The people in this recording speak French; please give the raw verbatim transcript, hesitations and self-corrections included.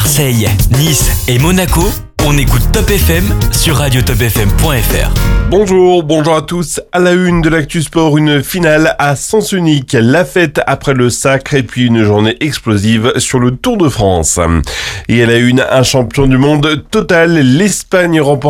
Marseille, Nice et Monaco, on écoute Top F M sur radio top f m point f r. Bonjour, bonjour à tous. À la une de l'Actu Sport, une finale à sens unique. La fête après le sacre et puis une journée explosive sur le Tour de France. Et à la une, un champion du monde total. L'Espagne remporte